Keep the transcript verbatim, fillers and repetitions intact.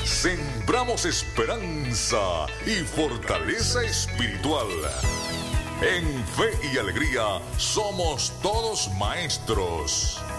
Sembramos esperanza y fortaleza espiritual. En Fe y Alegría somos todos maestros.